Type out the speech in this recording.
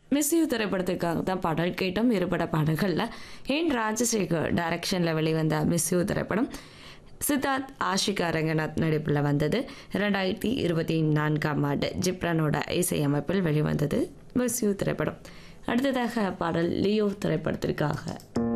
Miss you திரைப்படத்திற்காக தான் பாடல் கேட்டோம். இருபட பாடல்களில் என் ராஜசேகர் டைரக்ஷனில் வெளிவந்த மிஸ் யூ திரைப்படம் சித்தார்த் ஆஷிகா ரங்கநாத் நடிப்பில் வந்தது. 2024ஆம் ஆண்டு ஜிப்ரானோட இசையமைப்பில் வெளிவந்தது மிஸ் யூ திரைப்படம். அடுத்ததாக பாடல் லியோ திரைப்படத்திற்காக.